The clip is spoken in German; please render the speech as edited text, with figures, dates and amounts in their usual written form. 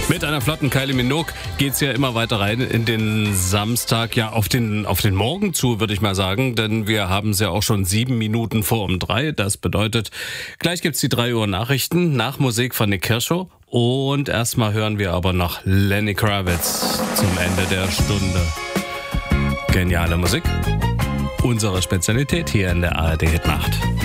Mit einer flotten Kylie Minogue geht's ja immer weiter rein in den Samstag, ja auf den Morgen zu, würde ich mal sagen, denn wir haben es ja auch schon 7 Minuten vor um 3. Das bedeutet, gleich gibt's die 3 Uhr Nachrichten nach Musik von Nick Kershaw und erstmal hören wir aber noch Lenny Kravitz zum Ende der Stunde. Geniale Musik, unsere Spezialität hier in der ARD Hitnacht.